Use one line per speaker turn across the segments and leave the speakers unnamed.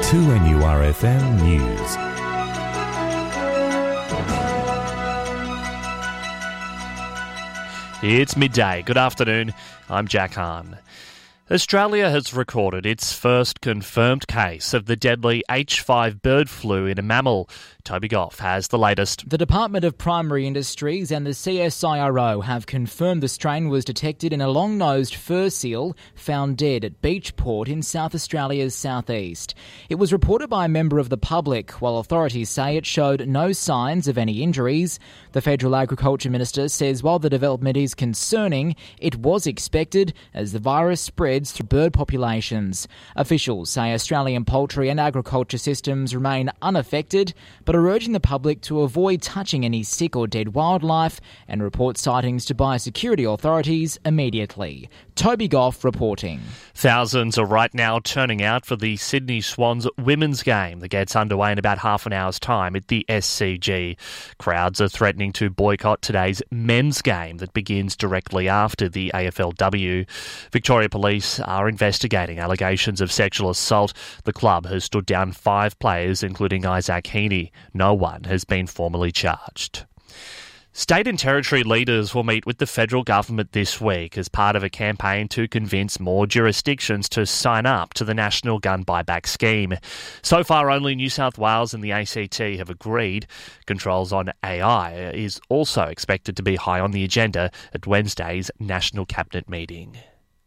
2NURFM News.
It's midday. Good afternoon. I'm Jack Hahn. Australia has recorded its first confirmed case of the deadly H5 bird flu in a mammal. Toby Goff has the latest.
The Department of Primary Industries and the CSIRO have confirmed the strain was detected in a long-nosed fur seal found dead at Beachport in South Australia's southeast. It was reported by a member of the public, while authorities say it showed no signs of any injuries. The Federal Agriculture Minister says while the development is concerning, it was expected as the virus spreads through bird populations. Officials say Australian poultry and agriculture systems remain unaffected, but are urging the public to avoid touching any sick or dead wildlife and report sightings to biosecurity authorities immediately. Toby Goff reporting.
Thousands are right now turning out for the Sydney Swans women's game that gets underway in about half an hour's time at the SCG. Crowds are threatening to boycott today's men's game that begins directly after the AFLW. Victoria Police are investigating allegations of sexual assault. The club has stood down 5 players, including Isaac Heaney. No one has been formally charged. State and territory leaders will meet with the federal government this week as part of a campaign to convince more jurisdictions to sign up to the National Gun Buyback Scheme. So far, only New South Wales and the ACT have agreed. Controls on AI is also expected to be high on the agenda at Wednesday's National Cabinet meeting.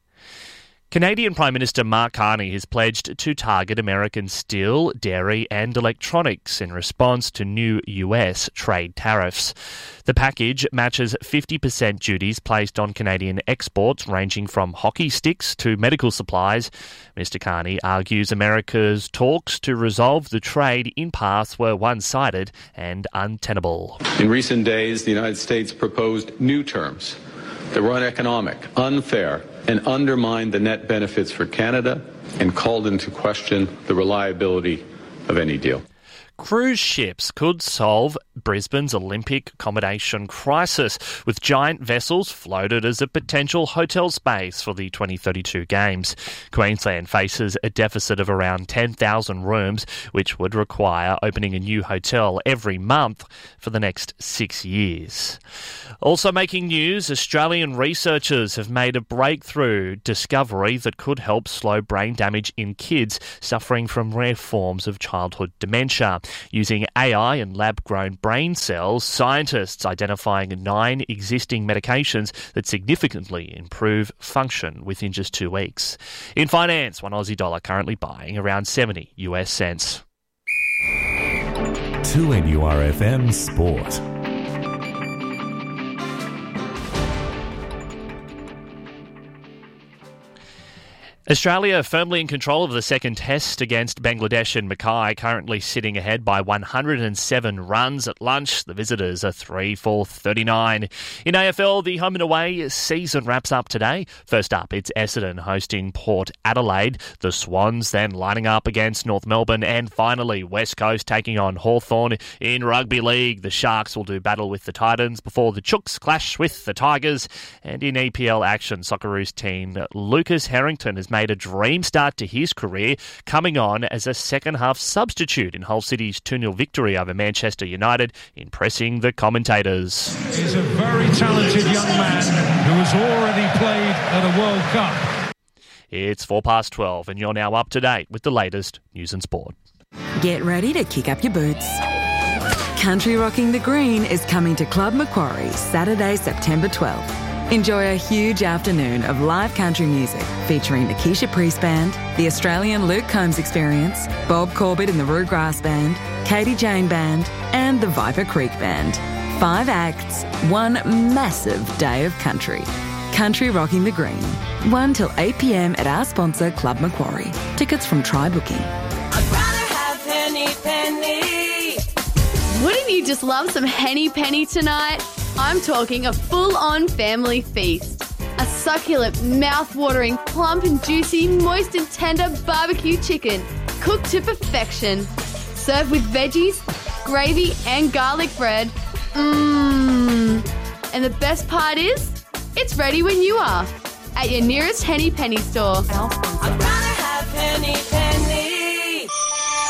Canadian Prime Minister Mark Carney has pledged to target American steel, dairy and electronics in response to new US trade tariffs. The package matches 50% duties placed on Canadian exports ranging from hockey sticks to medical supplies. Mr. Carney argues America's talks to resolve the trade impasse were one-sided and untenable.
In recent days, the United States proposed new terms that were uneconomic, unfair, and undermined the net benefits for Canada and called into question the reliability of any deal.
Cruise ships could solve Brisbane's Olympic accommodation crisis, with giant vessels floated as a potential hotel space for the 2032 Games. Queensland faces a deficit of around 10,000 rooms, which would require opening a new hotel every month for the next 6 years. Also making news, Australian researchers have made a breakthrough discovery that could help slow brain damage in kids suffering from rare forms of childhood dementia. Using AI and lab-grown brain cells, scientists identifying 9 existing medications that significantly improve function within just 2 weeks. In finance, one Aussie dollar currently buying around 70 US cents.
2NURFM Sport.
Australia firmly in control of the second test against Bangladesh and Mackay, currently sitting ahead by 107 runs at lunch. The visitors are 3 for 39. In AFL, the home and away season wraps up today. First up, it's Essendon hosting Port Adelaide. The Swans then lining up against North Melbourne. And finally, West Coast taking on Hawthorn. In Rugby League, the Sharks will do battle with the Titans before the Chooks clash with the Tigers. And in EPL action, Socceroos team Lucas Harrington has made a dream start to his career, coming on as a second-half substitute in Hull City's 2-0 victory over Manchester United, impressing the commentators.
He's a very talented young man who has already played at a World Cup.
It's 12:04 and you're now up to date with the latest news and sport.
Get ready to kick up your boots. Country Rocking the Green is coming to Club Macquarie Saturday, September 12th. Enjoy a huge afternoon of live country music featuring the Keisha Priest Band, the Australian Luke Combs Experience, Bob Corbett and the Roo Grass Band, Katie Jane Band, and the Viper Creek Band. 5 acts, one massive day of country. Country Rocking the Green. 1 till 8 p.m. at our sponsor, Club Macquarie. Tickets from Try Booking.
I'd rather have Henny Penny.
Wouldn't you just love some Henny Penny tonight? I'm talking a full-on family feast. A succulent, mouth-watering, plump and juicy, moist and tender barbecue chicken, cooked to perfection. Served with veggies, gravy and garlic bread. And the best part is, it's ready when you are. At your nearest Henny Penny store.
I'd rather have Henny Penny.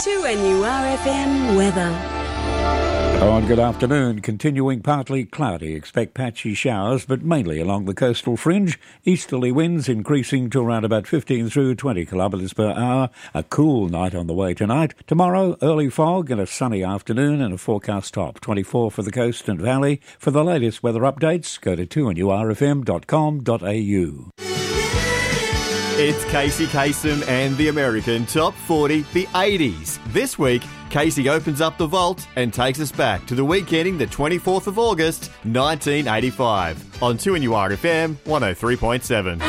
2NURFM weather.
Oh, and good afternoon. Continuing partly cloudy. Expect patchy showers, but mainly along the coastal fringe. Easterly winds increasing to around about 15 through 20 kilometres per hour. A cool night on the way tonight. Tomorrow, early fog and a sunny afternoon and a forecast top. 24 for the coast and valley. For the latest weather updates, go to 2NURFM.com.au.
It's Casey Kasem and the American Top 40, the 80s. This week, Casey opens up the vault and takes us back to the week ending the 24th of August, 1985, on 2NURFM 103.7.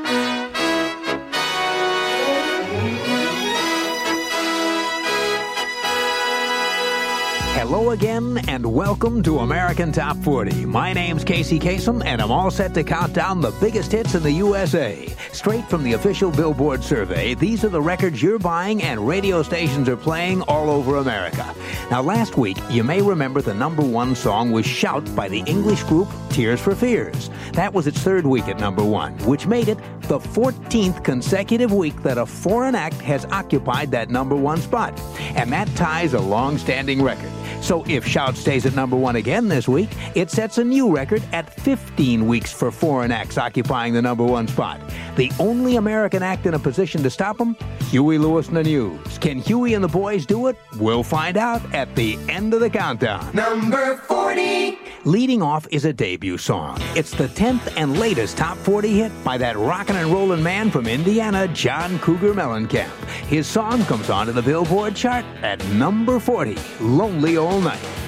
Hello again and welcome to American Top 40. My name's Casey Kasem and I'm all set to count down the biggest hits in the USA. Straight from the official Billboard survey, these are the records you're buying and radio stations are playing all over America. Now last week, you may remember the number one song was Shout by the English group Tears for Fears. That was its third week at number one, which made it the 14th consecutive week that a foreign act has occupied that number one spot. And that ties a long-standing record. So if Shout stays at number one again this week, it sets a new record at 15 weeks for foreign acts occupying the number one spot. The only American act in a position to stop them? Huey Lewis and the News. Can Huey and the boys do it? We'll find out at the end of the countdown.
Number 40.
Leading off is a debut song. It's the 10th and latest top 40 hit by that rockin' and rollin' man from Indiana, John Cougar Mellencamp. His song comes onto the Billboard chart at number 40, Lonely All Night.